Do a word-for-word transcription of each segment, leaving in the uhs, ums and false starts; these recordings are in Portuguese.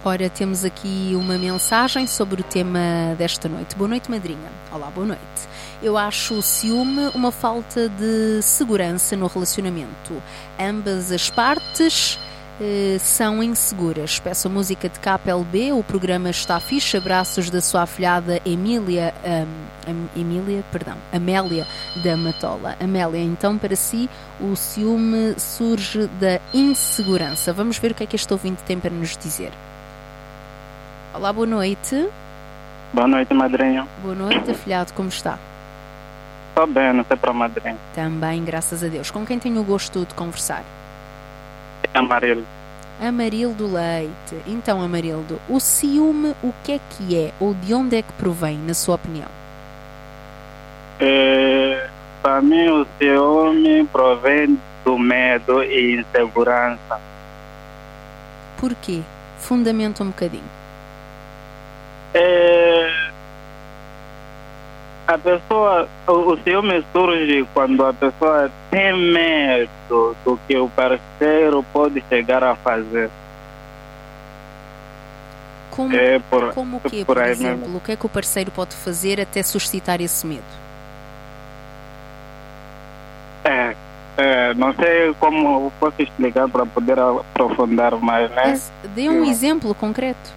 Ora, temos aqui uma mensagem sobre o tema desta noite. Boa noite, madrinha. Olá, boa noite. Eu acho o ciúme uma falta de segurança no relacionamento. Ambas as partes eh, são inseguras. Peço a música de K P L B, o programa está fixe. Abraços da sua afilhada Emília, um, Emília, perdão, Amélia da Matola. Amélia, então, para si, o ciúme surge da insegurança. Vamos ver o que é que este ouvinte tem para nos dizer. Olá, boa noite. Boa noite, madrinha. Boa noite, afilhado, como está? Estou bem, não sei para a madrinha. Também, graças a Deus. Com quem tenho o gosto de conversar? Amarildo. Amarildo Leite. Então, Amarildo, o ciúme, o que é que é ou de onde é que provém, na sua opinião? É, para mim, o ciúme provém do medo e insegurança. Porquê? Fundamenta um bocadinho. É, a pessoa, o, o ciúme surge quando a pessoa tem medo do que o parceiro pode chegar a fazer. Como, é por, como o quê, por, por aí exemplo? mesmo. O que é que o parceiro pode fazer até suscitar esse medo? É, é, não sei como posso explicar para poder aprofundar mais, né? Mas dê um Sim. exemplo concreto.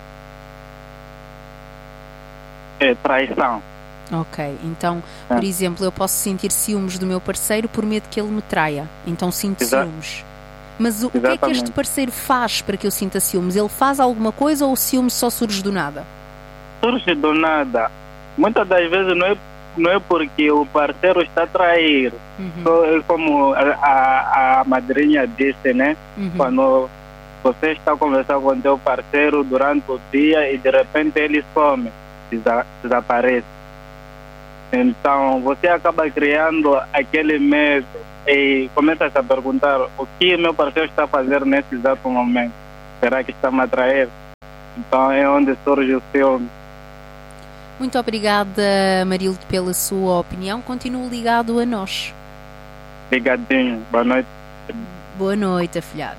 É traição. Ok, então, É. por exemplo, eu posso sentir ciúmes do meu parceiro por medo que ele me traia. Então sinto Exa- ciúmes. Mas o, o que é que Exatamente. este parceiro faz para que eu sinta ciúmes? Ele faz alguma coisa ou o ciúme só surge do nada? Surge do nada. Muitas das vezes não é, não é porque o parceiro está a trair. Uhum, Só é como a, a, a madrinha disse, né? uhum. Quando você está conversando com o teu parceiro durante o dia e de repente ele some, desa- desaparece. Então você acaba criando aquele medo e começa a se perguntar o que meu parceiro está a fazer nesse exato momento. Será que está a me atrair? Então é onde surge o ciúme. Muito obrigada, Marildo, pela sua opinião. Continue ligado a nós. Ligadinho. Boa noite. Boa noite, afilhado.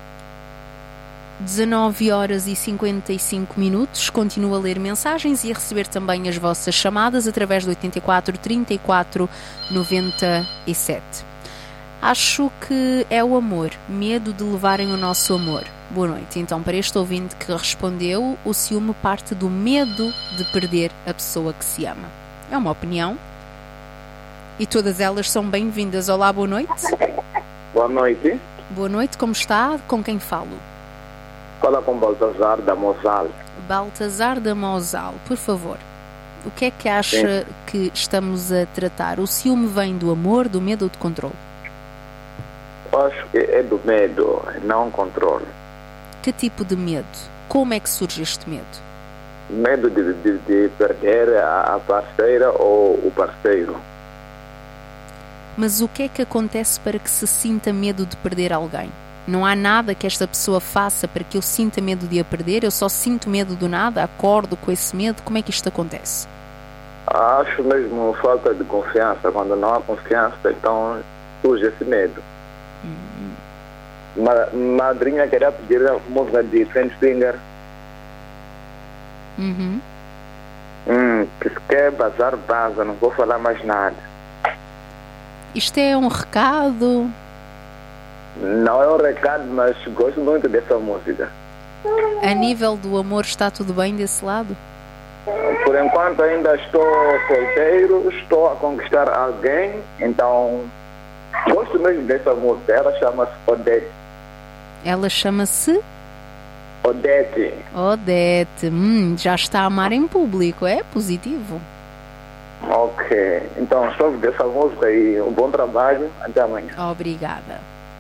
dezanove horas e cinquenta e cinco minutos. Continuo a ler mensagens e a receber também as vossas chamadas através do oitenta e quatro, trinta e quatro, noventa e sete. Acho que é o amor, medo de levarem o nosso amor. Boa noite. Então, para este ouvinte que respondeu, o ciúme parte do medo de perder a pessoa que se ama. É uma opinião. E todas elas são bem-vindas. Olá, boa noite. Boa noite. Boa noite, como está? Com quem falo? Fala com Baltazar da Mosal. Baltazar da Mosal, por favor. O que é que acha Sim. que estamos a tratar? O ciúme vem do amor, do medo ou do controle? Eu acho que é do medo, não controle. Que tipo de medo? Como é que surge este medo? Medo de, de, de perder a parceira ou o parceiro. Mas o que é que acontece para que se sinta medo de perder alguém? Não há nada que esta pessoa faça para que eu sinta medo de a perder? Eu só sinto medo do nada? Acordo com esse medo? Como é que isto acontece? Acho mesmo falta de confiança. Quando não há confiança, então surge esse medo. Hum. Ma, madrinha queria pedir a música de Friend Finger. Uhum. Hum, que se quer bazar, baza. Não vou falar mais nada. Isto é um recado? Não é um recado, mas gosto muito dessa música. A nível do amor está tudo bem desse lado? Por enquanto ainda estou solteiro, estou a conquistar alguém, então gosto mesmo dessa música. Ela chama-se Odete. Ela chama-se Odete. Odete. Hum, já está a amar em público, é positivo. Ok, então soube dessa música e um bom trabalho. Até amanhã. Obrigada.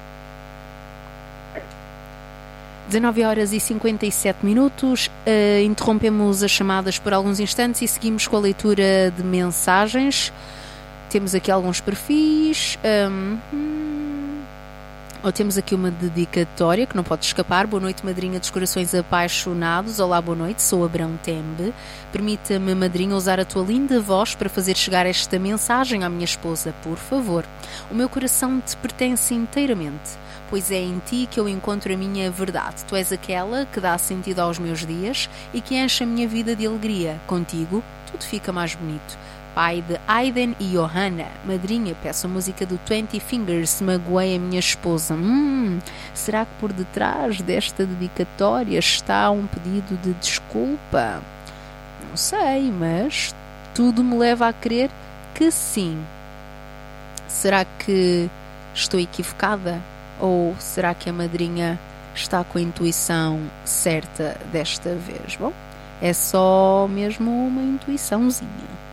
dezanove horas e cinquenta e sete minutos. Uh, interrompemos as chamadas por alguns instantes e seguimos com a leitura de mensagens. Temos aqui alguns perfis. Um, hum, Ou temos aqui uma dedicatória que não pode escapar. Boa noite, madrinha dos corações apaixonados. Olá, boa noite, sou Abrão Tembe. Permita-me, madrinha, usar a tua linda voz para fazer chegar esta mensagem à minha esposa, por favor. O meu coração te pertence inteiramente, pois é em ti que eu encontro a minha verdade. Tu és aquela que dá sentido aos meus dias e que enche a minha vida de alegria. Contigo, tudo fica mais bonito. Pai de Aiden e Johanna. Madrinha, peço a música do Twenty Fingers, magoei a minha esposa. Hum, será que por detrás desta dedicatória está um pedido de desculpa? Não sei, mas tudo me leva a crer que sim. Será que estou equivocada? Ou será que a madrinha está com a intuição certa desta vez? Bom, é só mesmo uma intuiçãozinha.